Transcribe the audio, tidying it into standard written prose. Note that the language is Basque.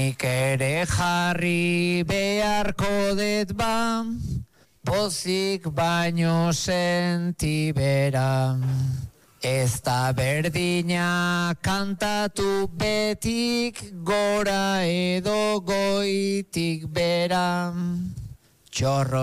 Nik ere jarri beharko dut ba, pozik baino sentibera. Ez da berdina kantatu betik gora edo goitik bera. Txorro